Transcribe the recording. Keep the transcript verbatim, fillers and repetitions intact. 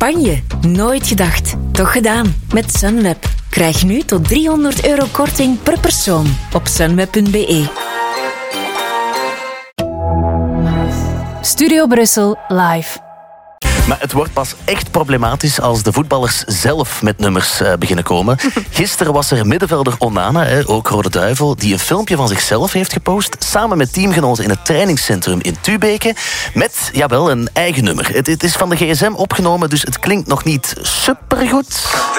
Spanje. Nooit gedacht. Toch gedaan. Met Sunweb. Krijg nu tot driehonderd euro korting per persoon op sunweb punt be. Studio Brussel live. Maar het wordt pas echt problematisch als de voetballers zelf met nummers uh, beginnen komen. Gisteren was er middenvelder Onana, hè, ook Rode Duivel, die een filmpje van zichzelf heeft gepost, samen met teamgenoten in het trainingscentrum in Tubeke, met, jawel, een eigen nummer. Het, het is van de gsm opgenomen, dus het klinkt nog niet supergoed.